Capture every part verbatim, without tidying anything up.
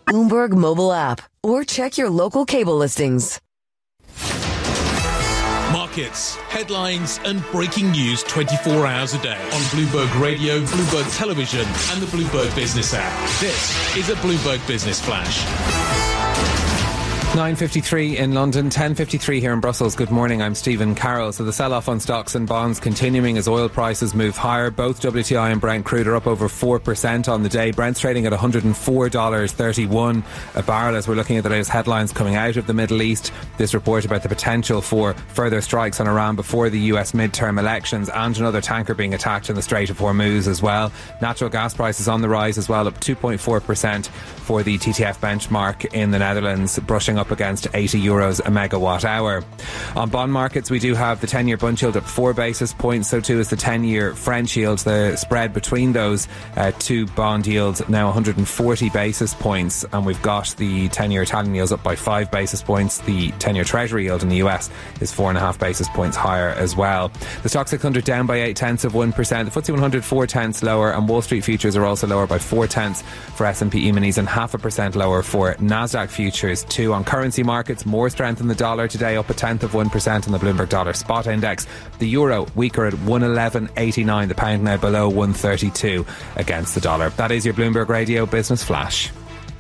Bloomberg mobile app, or check your local cable listings. Markets, headlines and breaking news twenty-four hours a day on Bloomberg Radio, Bloomberg Television and the Bloomberg Business app. This is a Bloomberg Business Flash. nine fifty-three in London, ten fifty-three here in Brussels. Good morning, I'm Stephen Carroll. So the sell-off on stocks and bonds continuing as oil prices move higher. Both W T I and Brent crude are up over four percent on the day. Brent's trading at one hundred four dollars thirty-one a barrel as we're looking at the latest headlines coming out of the Middle East. This report about the potential for further strikes on Iran before the U S midterm elections, and another tanker being attacked in the Strait of Hormuz as well. Natural gas prices on the rise as well, up two point four percent for the T T F benchmark in the Netherlands, brushing up against eighty euros a megawatt hour. On bond markets, we do have the ten-year bund yield up four basis points, so too is the ten-year French yield. The spread between those uh, two bond yields now one hundred forty basis points, and we've got the ten-year Italian yields up by five basis points. The ten-year Treasury yield in the U S is four and a half basis points higher as well. The Stoxx six hundred down by eight tenths of one percent. The F T S E one hundred four tenths lower, and Wall Street futures are also lower by four tenths for S and P E-minis and half a percent lower for Nasdaq futures too. On currency markets, more strength in the dollar today, up a tenth of one percent in the Bloomberg Dollar Spot Index. The euro weaker at one eleven eighty-nine. The pound now below one thirty-two against the dollar. That is your Bloomberg Radio Business Flash.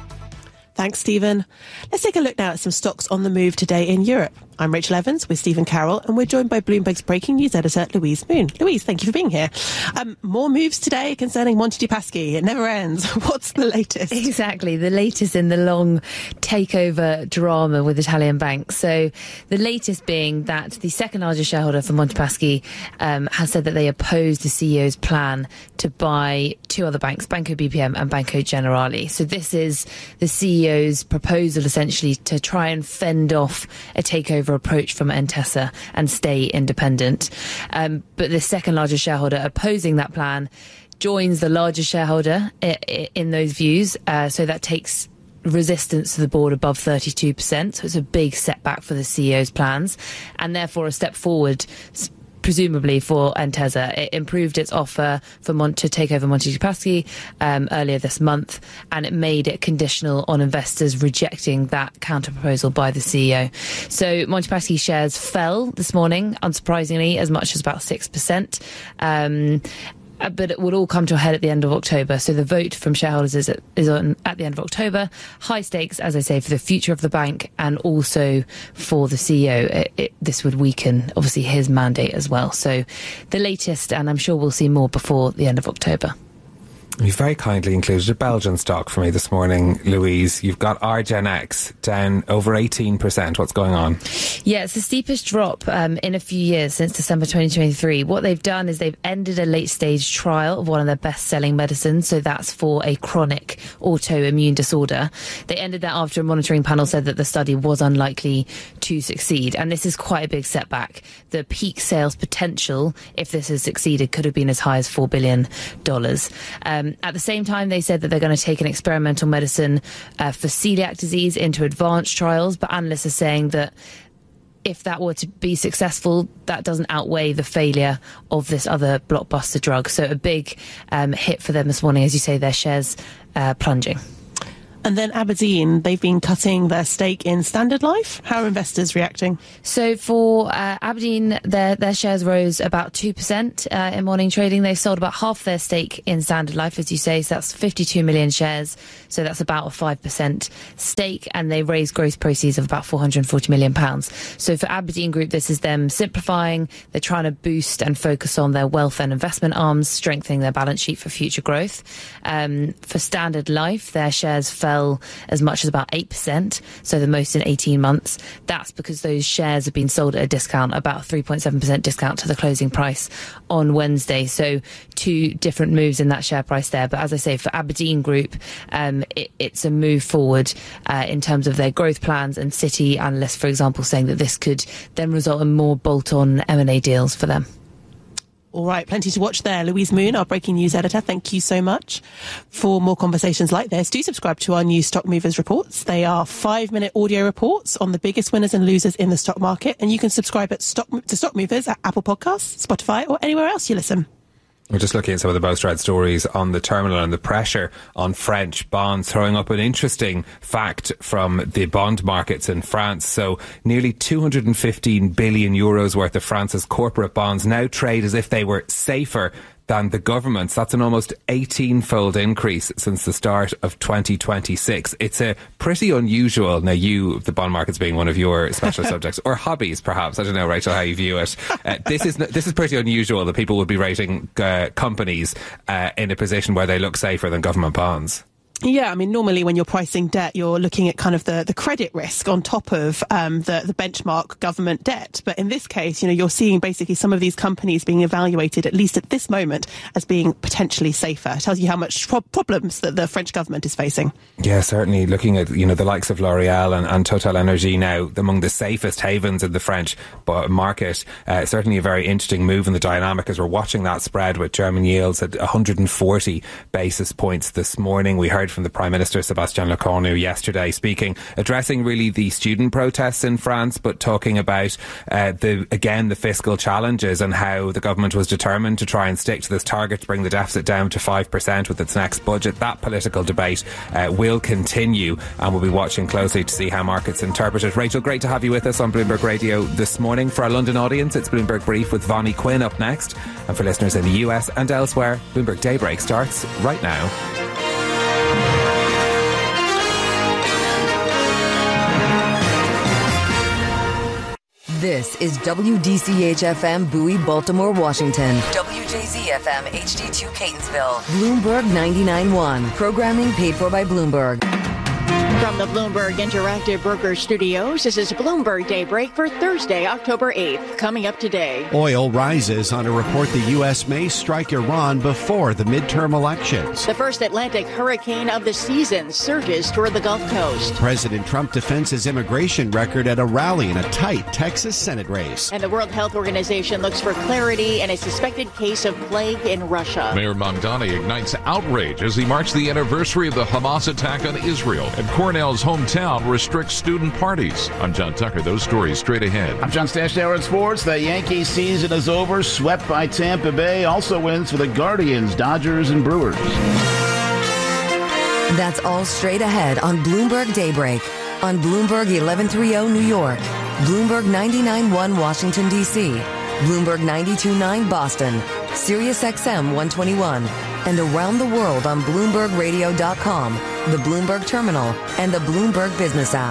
Thanks, Stephen. Let's take a look now at some stocks on the move today in Europe. I'm Rachel Evans with Stephen Carroll, and we're joined by Bloomberg's breaking news editor, Louise Moon. Louise, thank you for being here. Um, more moves today concerning Monte dei Paschi. It never ends. What's the latest? Exactly, the latest in the long takeover drama with Italian banks. So the latest being that the second largest shareholder for Monte dei Paschi um, has said that they oppose the C E O's plan to buy two other banks, Banco B P M and Banco Generali. So this is the C E O's proposal essentially to try and fend off a takeover approach from Intesa and stay independent. Um, but the second largest shareholder opposing that plan joins the largest shareholder I- I- in those views. Uh, so that takes resistance to the board above thirty-two percent. So it's a big setback for the C E O's plans, and therefore a step forward presumably for Intesa. It improved its offer for Mon- to take over Monte dei Paschi um, earlier this month, and it made it conditional on investors rejecting that counter-proposal by the C E O. So Monte dei Paschi shares fell this morning, unsurprisingly, as much as about six percent. Um, But it would all come to a head at the end of October. So the vote from shareholders is at, is on at the end of October. High stakes, as I say, for the future of the bank and also for the C E O. It, it, this would weaken, obviously, his mandate as well. So the latest, and I'm sure we'll see more before the end of October. You've very kindly included a Belgian stock for me this morning, Louise. You've got Argenex down over eighteen percent. What's going on? Yeah, it's the steepest drop um, in a few years since December twenty twenty-three. What they've done is they've ended a late-stage trial of one of their best-selling medicines, so that's for a chronic autoimmune disorder. They ended that after a monitoring panel said that the study was unlikely to succeed, and this is quite a big setback. The peak sales potential, if this has succeeded, could have been as high as four billion dollars. Um, At the same time, they said that they're going to take an experimental medicine uh, for celiac disease into advanced trials, but analysts are saying that if that were to be successful, that doesn't outweigh the failure of this other blockbuster drug. So a big um, hit for them this morning, as you say, their shares uh, plunging. And then Aberdeen, they've been cutting their stake in Standard Life. How are investors reacting? So for uh, Aberdeen, their their shares rose about two percent uh, in morning trading. They've sold about half their stake in Standard Life, as you say, so that's fifty-two million shares. So that's about a five percent stake, and they raised gross proceeds of about four hundred forty million pounds. So for Aberdeen Group, this is them simplifying. They're trying to boost and focus on their wealth and investment arms, strengthening their balance sheet for future growth. Um, for Standard Life, their shares fell as much as about eight percent, so the most in eighteen months. That's because those shares have been sold at a discount, about a three point seven percent discount to the closing price on Wednesday. So two different moves in that share price there. But as I say, for Aberdeen Group, um, it, it's a move forward uh, in terms of their growth plans, and Citi analysts, for example, saying that this could then result in more bolt-on M and A deals for them. All right, plenty to watch there. Louise Moon, our breaking news editor, thank you so much. For more conversations like this, do subscribe to our new Stock Movers reports. They are five-minute audio reports on the biggest winners and losers in the stock market, and you can subscribe at stock, to Stock Movers at Apple Podcasts, Spotify, or anywhere else you listen. We're just looking at some of the most read stories on the terminal and the pressure on French bonds, throwing up an interesting fact from the bond markets in France. So nearly two hundred fifteen billion euros worth of France's corporate bonds now trade as if they were safer than the government's. That's an almost eighteen-fold increase since the start of twenty twenty-six. It's a pretty unusual, now you, the bond markets being one of your special subjects, or hobbies perhaps, I don't know, Rachel, how you view it. Uh, this is this is pretty unusual that people would be rating uh, companies uh, in a position where they look safer than government bonds. Yeah, I mean, normally when you're pricing debt, you're looking at kind of the, the credit risk on top of um, the, the benchmark government debt. But in this case, you know, you're seeing basically some of these companies being evaluated, at least at this moment, as being potentially safer. It tells you how much pro- problems that the French government is facing. Yeah, certainly. Looking at, you know, the likes of L'Oreal and, and Total Energy now among the safest havens in the French market. Uh, certainly a very interesting move in the dynamic as we're watching that spread with German yields at one hundred forty basis points this morning. We heard from the Prime Minister Sébastien Lecornu yesterday speaking, addressing really the student protests in France, but talking about uh, the again the fiscal challenges and how the government was determined to try and stick to this target to bring the deficit down to five percent with its next budget. That political debate uh, will continue, and we'll be watching closely to see how markets interpret it. Rachel, great to have you with us on Bloomberg Radio this morning. For our London audience, it's Bloomberg Brief with Vonnie Quinn up next, and for listeners in the U S and elsewhere, Bloomberg Daybreak starts right now. This is W D C H F M Bowie, Baltimore, Washington. W J Z F M H D two Catonsville. Bloomberg ninety-nine point one. Programming paid for by Bloomberg. From the Bloomberg Interactive Broker Studios, this is Bloomberg Daybreak for Thursday, October eighth. Coming up today. Oil rises on a report the U S may strike Iran before the midterm elections. The first Atlantic hurricane of the season surges toward the Gulf Coast. President Trump defends his immigration record at a rally in a tight Texas Senate race. And the World Health Organization looks for clarity in a suspected case of plague in Russia. Mayor Mamdani ignites outrage as he marks the anniversary of the Hamas attack on Israel. And Cornell's hometown restricts student parties. I'm John Tucker. Those stories straight ahead. I'm John Stashnauer in sports. The Yankees season is over, swept by Tampa Bay. Also wins for the Guardians, Dodgers, and Brewers. That's all straight ahead on Bloomberg Daybreak. On Bloomberg eleven thirty New York. Bloomberg ninety-nine point one Washington, D C. Bloomberg ninety-two point nine Boston. Sirius X M one twenty-one. And around the world on Bloomberg Radio dot com, the Bloomberg Terminal, and the Bloomberg Business app.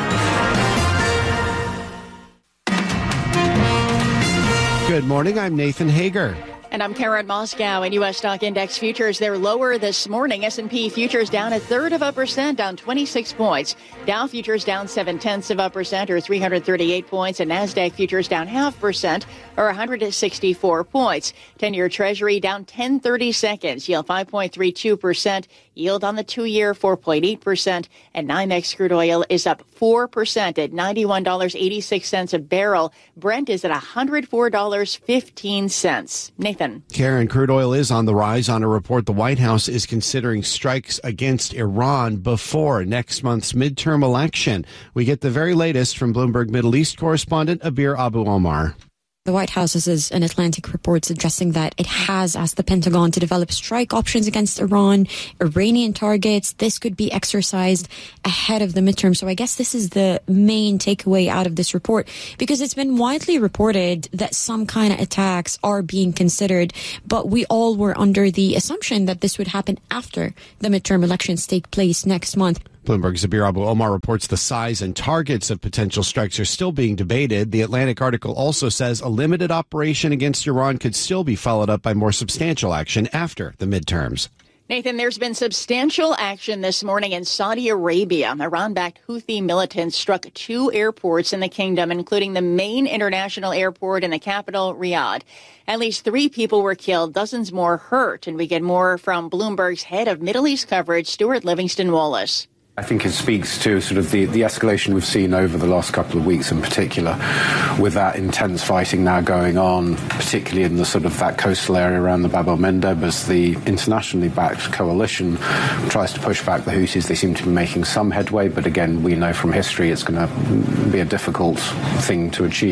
Good morning, I'm Nathan Hager. And I'm Karen Moscow. In U S stock index futures, they're lower this morning. S and P futures down a third of a percent, down twenty-six points. Dow futures down seven-tenths of a percent, or three hundred thirty-eight points. And NASDAQ futures down half percent, or one hundred sixty-four points. ten-year Treasury down ten thirty-seconds, yield five point three two percent. Yield on the two-year, four point eight percent. And NYMEX crude oil is up four percent at ninety-one dollars and eighty-six cents a barrel. Brent is at one hundred four dollars and fifteen cents. Nathan. Karen, crude oil is on the rise on a report the White House is considering strikes against Iran before next month's midterm election. We get the very latest from Bloomberg Middle East correspondent Abir Abu Omar. The White House is an Atlantic report suggesting that it has asked the Pentagon to develop strike options against Iran, Iranian targets. This could be exercised ahead of the midterm. So I guess this is the main takeaway out of this report, because it's been widely reported that some kind of attacks are being considered, but we all were under the assumption that this would happen after the midterm elections take place next month. Bloomberg's Abir Abu Omar reports the size and targets of potential strikes are still being debated. The Atlantic article also says a limited operation against Iran could still be followed up by more substantial action after the midterms. Nathan, there's been substantial action this morning in Saudi Arabia. Iran-backed Houthi militants struck two airports in the kingdom, including the main international airport in the capital, Riyadh. At least three people were killed, dozens more hurt. And we get more from Bloomberg's head of Middle East coverage, Stuart Livingston-Wallace. I think it speaks to sort of the, the escalation we've seen over the last couple of weeks in particular, with that intense fighting now going on, particularly in the sort of that coastal area around the Bab el-Mandeb, as the internationally backed coalition tries to push back the Houthis. They seem to be making some headway, but again, we know from history it's going to be a difficult thing to achieve.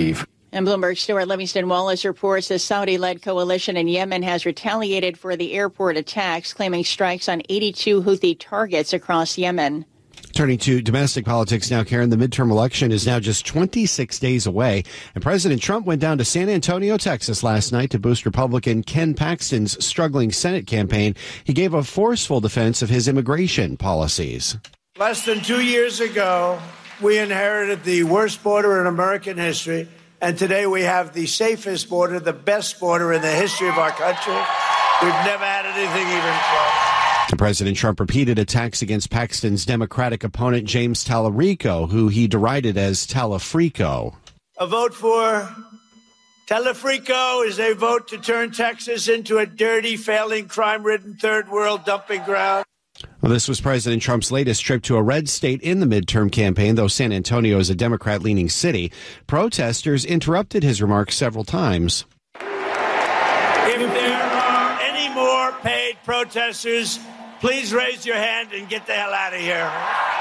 And Bloomberg's Stuart Livingston-Wallace reports the Saudi-led coalition in Yemen has retaliated for the airport attacks, claiming strikes on eighty-two Houthi targets across Yemen. Turning to domestic politics now, Karen, the midterm election is now just twenty-six days away, and President Trump went down to San Antonio, Texas last night to boost Republican Ken Paxton's struggling Senate campaign. He gave a forceful defense of his immigration policies. Less than two years ago, we inherited the worst border in American history. And today we have the safest border, the best border in the history of our country. We've never had anything even close. President Trump repeated attacks against Paxton's Democratic opponent, James Tallarico, who he derided as Talafrico. A vote for Talafrico is a vote to turn Texas into a dirty, failing, crime-ridden third world dumping ground. Well, this was President Trump's latest trip to a red state in the midterm campaign, though San Antonio is a Democrat-leaning city. Protesters interrupted his remarks several times. If there are any more paid protesters, please raise your hand and get the hell out of here.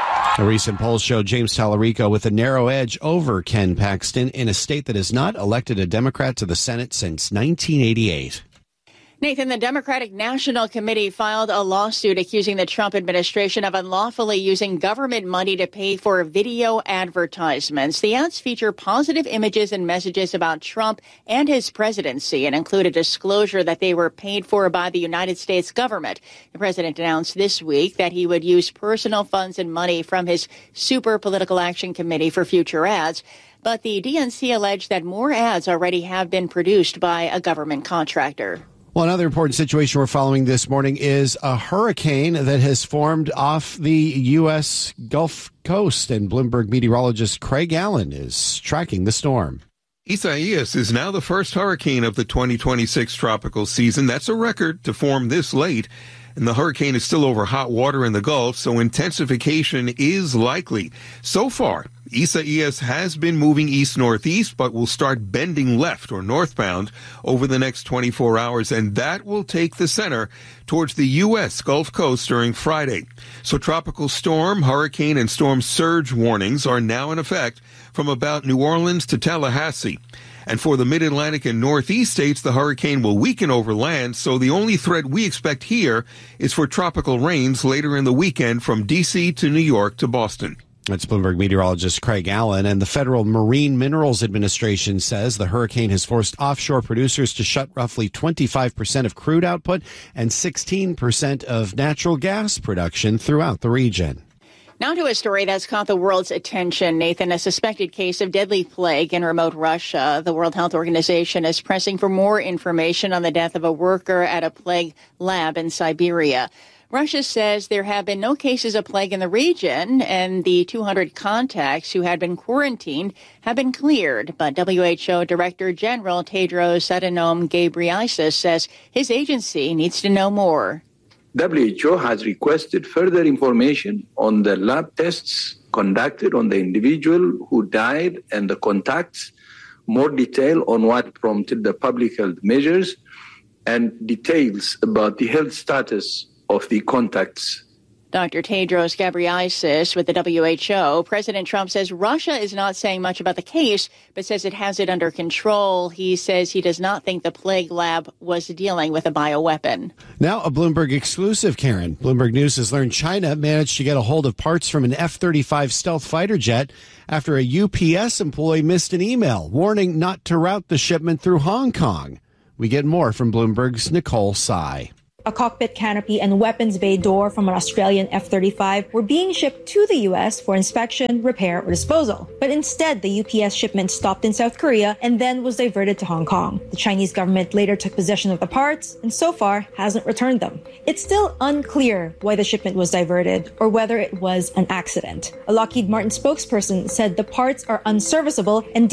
A recent poll showed James Tallarico with a narrow edge over Ken Paxton in a state that has not elected a Democrat to the Senate since nineteen eighty-eight. Nathan, the Democratic National Committee filed a lawsuit accusing the Trump administration of unlawfully using government money to pay for video advertisements. The ads feature positive images and messages about Trump and his presidency and include a disclosure that they were paid for by the United States government. The president announced this week that he would use personal funds and money from his Super Political Action Committee for future ads. But the D N C alleged that more ads already have been produced by a government contractor. Well, another important situation we're following this morning is a hurricane that has formed off the U S Gulf Coast, and Bloomberg meteorologist Craig Allen is tracking the storm. Isaias is now the first hurricane of the twenty twenty-six tropical season. That's a record to form this late. And the hurricane is still over hot water in the Gulf, so intensification is likely. So far, Isaias has been moving east-northeast, but will start bending left or northbound over the next twenty-four hours, and that will take the center towards the U S Gulf Coast during Friday. So tropical storm, hurricane, and storm surge warnings are now in effect from about New Orleans to Tallahassee. And for the mid-Atlantic and northeast states, the hurricane will weaken over land, so the only threat we expect here is for tropical rains later in the weekend from D C to New York to Boston. That's Bloomberg meteorologist Craig Allen. And the Federal Marine Minerals Administration says the hurricane has forced offshore producers to shut roughly twenty-five percent of crude output and sixteen percent of natural gas production throughout the region. Now to a story that's caught the world's attention, Nathan. A suspected case of deadly plague in remote Russia. The World Health Organization is pressing for more information on the death of a worker at a plague lab in Siberia. Russia says there have been no cases of plague in the region, and the two hundred contacts who had been quarantined have been cleared. But W H O Director General Tedros Adhanom Ghebreyesus says his agency needs to know more. W H O has requested further information on the lab tests conducted on the individual who died and the contacts, more detail on what prompted the public health measures, and details about the health status of the contacts. Doctor Tedros Ghebreyesus with the W H O. President Trump says Russia is not saying much about the case, but says it has it under control. He says he does not think the plague lab was dealing with a bioweapon. Now a Bloomberg exclusive, Karen. Bloomberg News has learned China managed to get a hold of parts from an F thirty-five stealth fighter jet after a U P S employee missed an email warning not to route the shipment through Hong Kong. We get more from Bloomberg's Nicole Tsai. A cockpit canopy and weapons bay door from an Australian F thirty-five were being shipped to the U S for inspection, repair, or disposal. But instead, the U P S shipment stopped in South Korea and then was diverted to Hong Kong. The Chinese government later took possession of the parts and so far hasn't returned them. It's still unclear why the shipment was diverted or whether it was an accident. A Lockheed Martin spokesperson said the parts are unserviceable and